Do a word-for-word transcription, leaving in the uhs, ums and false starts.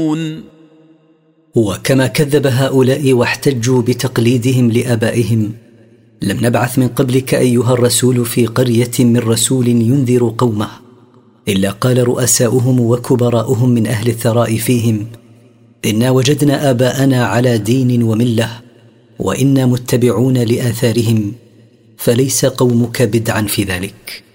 وكما كذب هؤلاء واحتجوا بتقليدهم لآبائهم، لم نبعث من قبلك أيها الرسول في قرية من رسول ينذر قومه إلا قال رؤساؤهم وكبراؤهم من أهل الثراء فيهم: إنا وجدنا آباءنا على دين وملة وإنا متبعون لآثارهم، فليس قومك بدعا في ذلك.